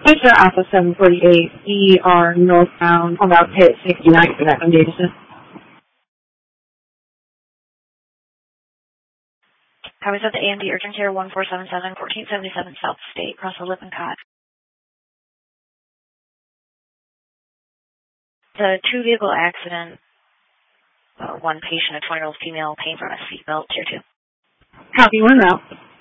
Picture Alpha 748, ER northbound, about pit 69 for that from Davidson. Copies of the AMD Urgent Care 1477, 1477 South State, Russell Lippincott. The two-vehicle accident, one patient, a 20-year-old female, paying for a seatbelt, tier 2. Copy, one route.